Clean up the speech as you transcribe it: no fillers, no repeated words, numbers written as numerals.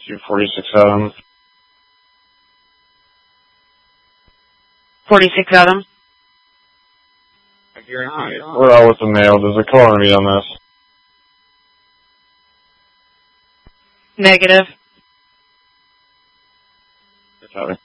246 Adam. 46 Adam. We're out with the mail. Does the caller need on this? Negative. Copy.